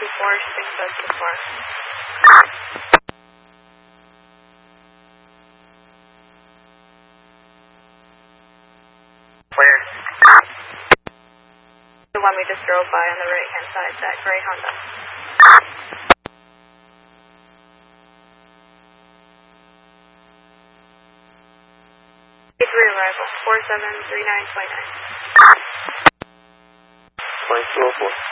Clear. The one we just drove by on the right hand side, that gray Honda. Arrival 473929. 2204.